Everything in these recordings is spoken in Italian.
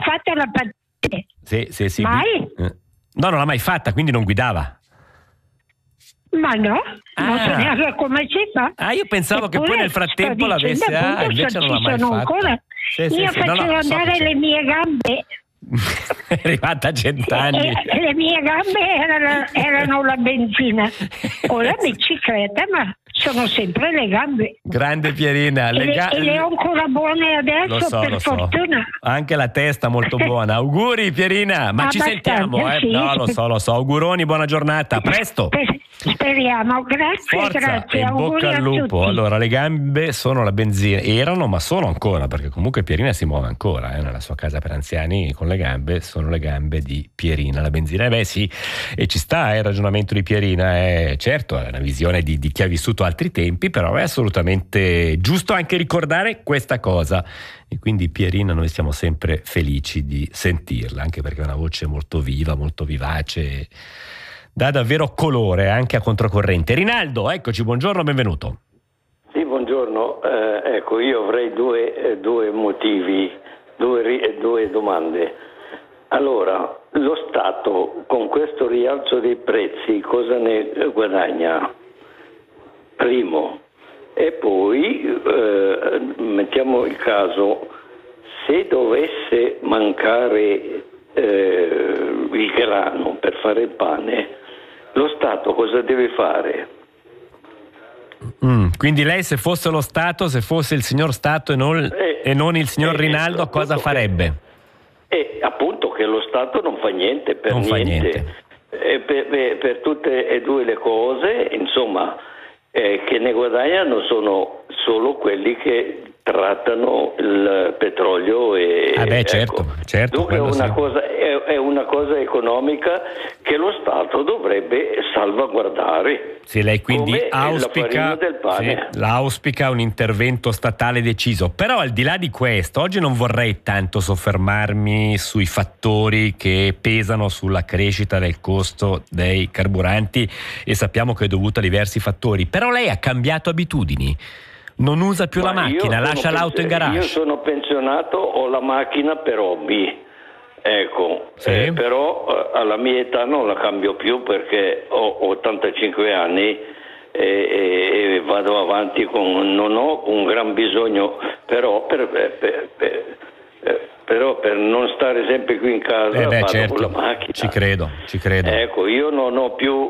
fatto la patente? Sì. Mai? No, non l'ha mai fatta, quindi non guidava. Ma no, non so neanche come si fa. Io pensavo che poi nel frattempo l'avesse. Invece non l'ha mai fatta. Ancora. Io facevo andare le mie gambe. È arrivata a 100 anni. Le mie gambe erano la benzina o la bicicletta, ma sono sempre le gambe. Grande Pierina. E le ho ancora buone adesso, per fortuna. Anche la testa molto buona. Auguri Pierina, ma ci sentiamo. Sì. No, lo so. Auguroni, buona giornata. A presto. Speriamo, grazie. Forza, grazie. e in bocca al lupo. Allora, le gambe sono la benzina, erano, ma sono ancora, perché comunque Pierina si muove ancora nella sua casa per anziani con le gambe, sono le gambe di Pierina, la benzina. Sì, e ci sta il ragionamento di Pierina, certo, è una visione di chi ha vissuto altri tempi, però è assolutamente giusto anche ricordare questa cosa. E quindi Pierina noi siamo sempre felici di sentirla, anche perché è una voce molto viva, molto vivace, dà davvero colore anche a controcorrente. Rinaldo, eccoci, buongiorno, benvenuto. Sì, buongiorno. Ecco, io avrei due motivi, due domande. Allora, lo Stato con questo rialzo dei prezzi cosa ne guadagna? Primo. E poi mettiamo il caso, se dovesse mancare il grano per fare il pane, lo Stato cosa deve fare? Quindi lei, se fosse lo Stato, se fosse il signor Stato e non il signor Rinaldo, cosa farebbe? Appunto che lo Stato non fa niente per niente. Per tutte e due le cose, insomma, che ne guadagnano sono solo quelli che trattano il petrolio certo. Dunque è una cosa economica che lo Stato dovrebbe salvaguardare. Sì, lei quindi auspica del pane. Auspica un intervento statale deciso. Però al di là di questo, oggi non vorrei tanto soffermarmi sui fattori che pesano sulla crescita del costo dei carburanti, e sappiamo che è dovuto a diversi fattori. Però lei ha cambiato abitudini. Non usa più la macchina, lascia l'auto in garage. Io sono pensionato, ho la macchina per hobby, ecco, sì. Però alla mia età non la cambio più perché ho 85 anni e vado avanti non ho un gran bisogno, però per non stare sempre qui in casa vado con la macchina. Ci credo. Ecco, io non ho più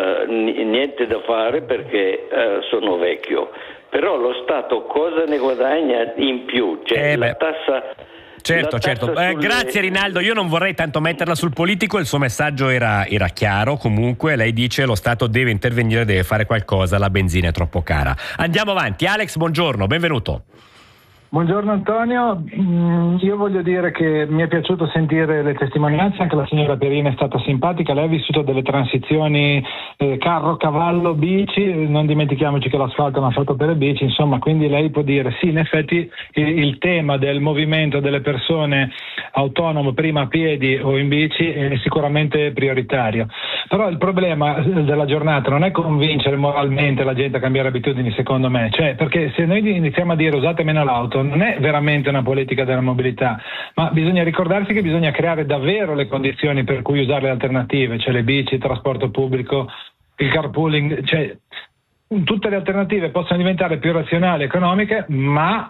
niente da fare perché sono vecchio. Però lo Stato cosa ne guadagna in più? Cioè la tassa... Certo. Grazie Rinaldo, io non vorrei tanto metterla sul politico, il suo messaggio era chiaro. Comunque lei dice lo Stato deve intervenire, deve fare qualcosa, la benzina è troppo cara. Andiamo avanti. Alex, buongiorno, benvenuto. Buongiorno Antonio, io voglio dire che mi è piaciuto sentire le testimonianze, anche la signora Pierina è stata simpatica, lei ha vissuto delle transizioni carro, cavallo, bici, non dimentichiamoci che l'asfalto è un asfalto per le bici, insomma, quindi lei può dire sì, in effetti il tema del movimento delle persone autonome prima a piedi o in bici è sicuramente prioritario, però il problema della giornata non è convincere moralmente la gente a cambiare abitudini, secondo me, cioè perché se noi iniziamo a dire usate meno l'auto non è veramente una politica della mobilità, ma bisogna ricordarsi che bisogna creare davvero le condizioni per cui usare le alternative, cioè le bici, il trasporto pubblico, il carpooling, cioè tutte le alternative possono diventare più razionali e economiche, ma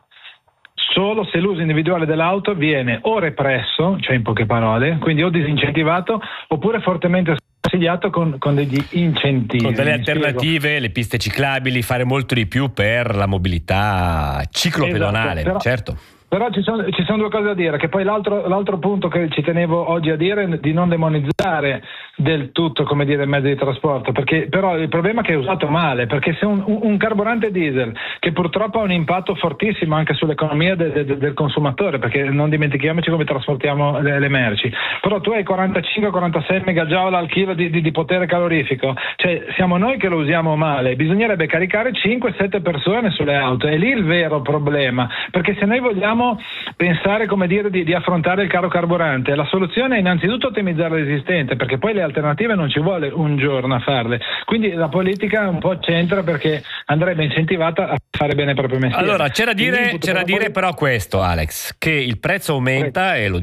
solo se l'uso individuale dell'auto viene o represso, cioè in poche parole, quindi o disincentivato, oppure fortemente consigliato con degli incentivi. Con delle alternative, le piste ciclabili, fare molto di più per la mobilità ciclopedonale, esatto, certo. Però ci sono due cose da dire, che poi l'altro punto che ci tenevo oggi a dire è di non demonizzare del tutto, come dire, il mezzo di trasporto, perché però il problema è che è usato male, perché se un carburante diesel, che purtroppo ha un impatto fortissimo anche sull'economia del consumatore, perché non dimentichiamoci come trasportiamo le merci, però tu hai 45-46 megajoule al chilo di potere calorifico, cioè siamo noi che lo usiamo male, bisognerebbe caricare 5-7 persone sulle auto, è lì il vero problema, perché se noi vogliamo pensare, come dire, di affrontare il caro carburante, la soluzione è innanzitutto ottimizzare l'esistente, perché poi le alternative non ci vuole un giorno a farle, ququindi la politica un po' c'entra, perché andrebbe incentivata a fare bene il proprio mestiere. Allora c'è da dire però questo, Alex, che il prezzo aumenta e lo